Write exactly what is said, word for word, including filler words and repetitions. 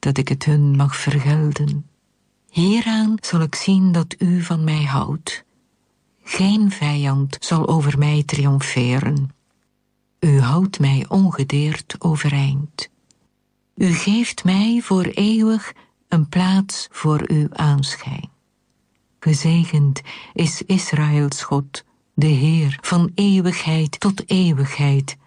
dat ik het hun mag vergelden. Hieraan zal ik zien dat u van mij houdt. Geen vijand zal over mij triomferen. U houdt mij ongedeerd overeind. U geeft mij voor eeuwig een plaats voor uw aanschijn. Gezegend is Israëls God, de Heer van eeuwigheid tot eeuwigheid.